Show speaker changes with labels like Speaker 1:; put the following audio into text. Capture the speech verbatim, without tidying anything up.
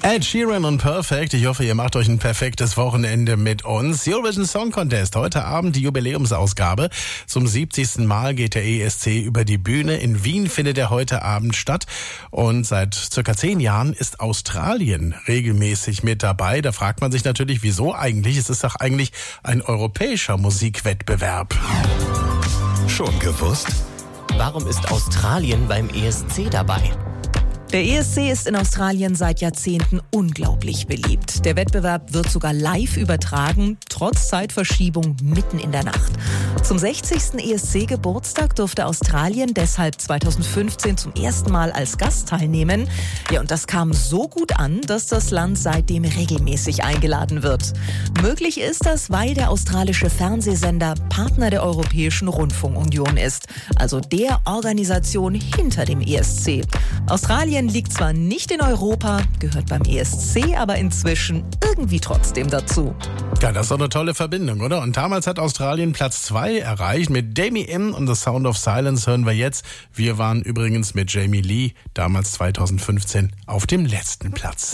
Speaker 1: Ed Sheeran und Perfect. Ich hoffe, ihr macht euch ein perfektes Wochenende mit uns. Eurovision Song Contest. Heute Abend die Jubiläumsausgabe. Zum siebzigsten Mal geht der E S C über die Bühne. In Wien findet er heute Abend statt. Und seit circa zehn Jahren ist Australien regelmäßig mit dabei. Da fragt man sich natürlich, wieso eigentlich? Es ist doch eigentlich ein europäischer Musikwettbewerb.
Speaker 2: Schon gewusst?
Speaker 3: Warum ist Australien beim E S C dabei?
Speaker 4: Der E S C ist in Australien seit Jahrzehnten unglaublich beliebt. Der Wettbewerb wird sogar live übertragen, trotz Zeitverschiebung mitten in der Nacht. Zum sechzigsten E S C-Geburtstag durfte Australien deshalb zweitausendfünfzehn zum ersten Mal als Gast teilnehmen. Ja, und das kam so gut an, dass das Land seitdem regelmäßig eingeladen wird. Möglich ist das, weil der australische Fernsehsender Partner der Europäischen Rundfunkunion ist, also der Organisation hinter dem E S C. Australien liegt zwar nicht in Europa, gehört beim E S C aber inzwischen irgendwie trotzdem dazu.
Speaker 1: Ja, das ist doch eine tolle Verbindung, oder? Und damals hat Australien Platz zwei erreicht. Mit Demi M und The Sound of Silence hören wir jetzt. Wir waren übrigens mit Jamie Lee damals zweitausendfünfzehn auf dem letzten Platz.